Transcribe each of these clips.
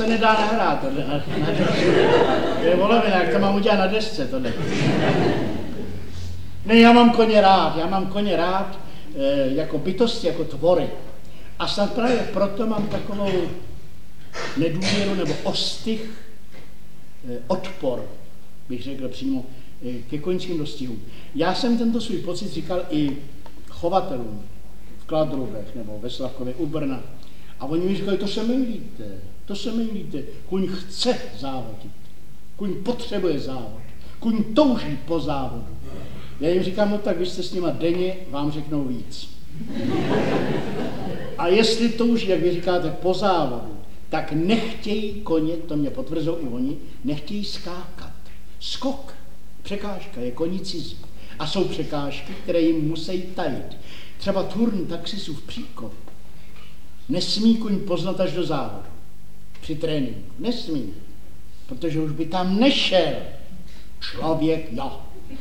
se nedá nahrát, tohle, na desce. To je volovina, jak to mám udělat na desce, tohle. Ne, já mám koně rád jako bytosti, jako tvory. A snad právě proto mám takovou nedůvěru nebo ostych, odpor, bych řekl přímo, ke koňským dostihům. Já jsem tento svůj pocit říkal i chovatelům v Kladrubech nebo ve Slavkově u Brna. A oni mi říkali, to se mýlíte. Kuň chce závodit, kuň potřebuje závod, kuň touží po závodu. Já jim říkám, no tak vy jste s nima denně, vám řeknou víc. A jestli touží, jak vy říkáte, po závodu, tak nechtějí koně, to mě potvrzují i oni, nechtějí skákat. Skok, překážka je koni cizí. A jsou překážky, které jim musí tajit. Třeba turn taxisův příkop nesmí kuň poznat až do závodu. Při tréninku. Nesmí. Protože už by tam nešel člověk já.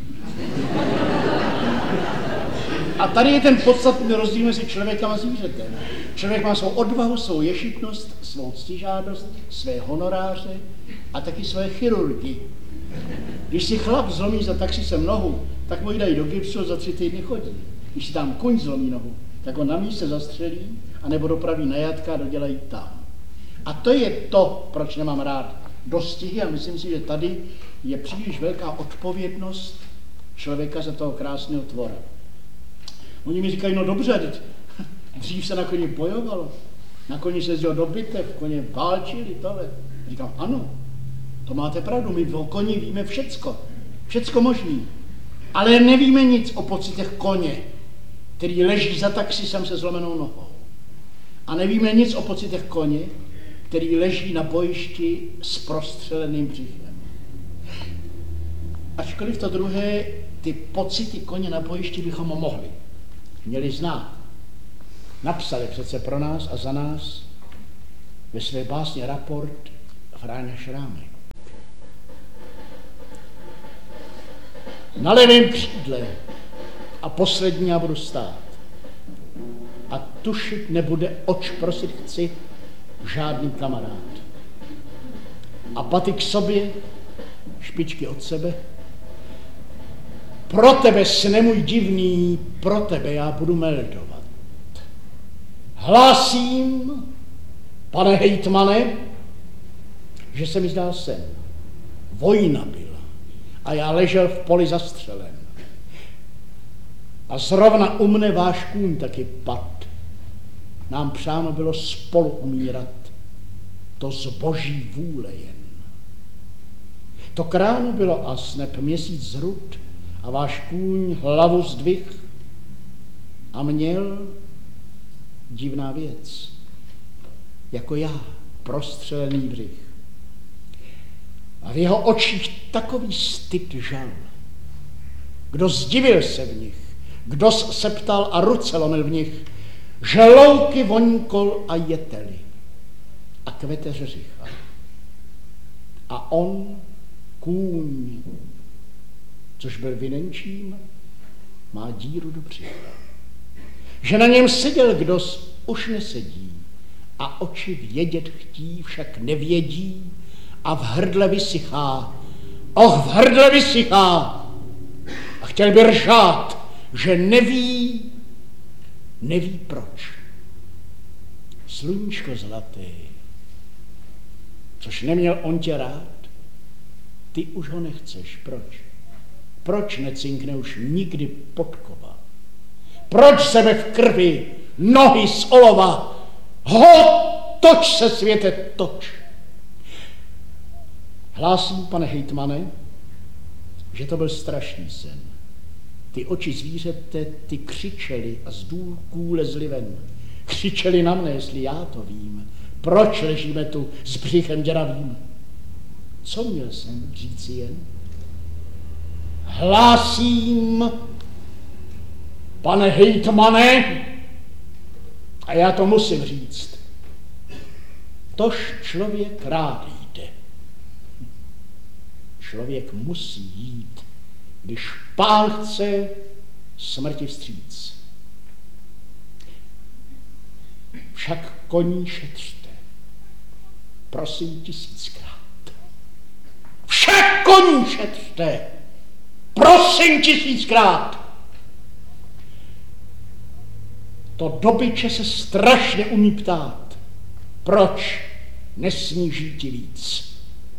A tady je ten podstatný rozdíl mezi člověkem a zvířetem. Člověk má svou odvahu, svou ješitnost, svou ctižádost, své honoráře a taky své chirurgy. Když si chlap zlomí za taxisem nohu, tak mu ji dají do gipsu a za 3 týdny chodí. Když si tam kuň zlomí nohu, tak ho na místě zastřelí, anebo dopraví na jatka a dodělají tam. A to je to, proč nemám rád dostihy a myslím si, že tady je příliš velká odpovědnost člověka za toho krásného tvora. Oni mi říkají, no dobře, dřív se na koni bojovalo, na koni se jezdilo do bitev, koně válčili, tohle. Říkám, ano, to máte pravdu, my o koni víme všecko možný, ale nevíme nic o pocitech koně, který leží za taxisem se zlomenou nohou. A nevíme nic o pocitech koně, který leží na bojišti s prostřeleným břichem. Ačkoliv to druhé, ty pocity koně na bojišti bychom měli znát. Napsali přece pro nás a za nás ve své básně Raport Fráňa Šrámek. Na levém křídle a poslední já budu stát. A tušit nebude, oč prosit chci, žádný kamarád. A paty k sobě, špičky od sebe. Pro tebe, sne můj divný, pro tebe já budu meldovat. Hlásím, pane hejtmane, že se mi zdál sen. Vojna byla a já ležel v poli zastřelen. A zrovna u mne váš kůň taky pad. Nám přáno bylo spolu umírat, to z boží vůle jen. To k ránu bylo a snep měsíc zrud a váš kůň hlavu zdvih a měl divná věc, jako já, prostřelený břich. A v jeho očích takový styd žal. Kdo zdivil se v nich, kdo se ptal a ruce lomil v nich, želouky voňkol a jeteli a kvete řeřicha. A on, kůň, což byl vynenčím, má díru do břicha. Že na něm seděl kdos, už nesedí a oči vědět chtí, však nevědí a v hrdle vysychá. V hrdle vysychá! A chtěl by ržát, že neví proč. Sluníčko zlaté, což neměl on tě rád, ty už ho nechceš. Proč? Proč necinkne už nikdy podkova? Proč sebe v krvi, nohy z olova? Toč se světe, toč. Hlásím, pane hejtmane, že to byl strašný sen. Ty oči zvířete, ty křičeli a z důlků lezli ven. Křičeli na mne, jestli já to vím. Proč ležíme tu s břichem děravým? Co měl jsem říci jen? Hlásím, pane hejtmane, a já to musím říct, tož člověk rád jde. Člověk musí jít, když Pán chce smrti vstříc. Však koní šetřte. Prosím 1000krát. Vše končete! Prosím 1000krát! To dobyče se strašně umí ptát. Proč nesmí žít víc?